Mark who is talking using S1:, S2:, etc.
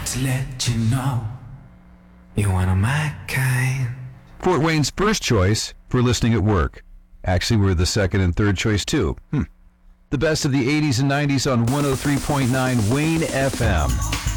S1: to let you know you're one of my kind.
S2: Fort Wayne's first choice for listening at work. Actually, we're the second and third choice, too. The best of the 80s and 90s on 103.9 Wayne FM.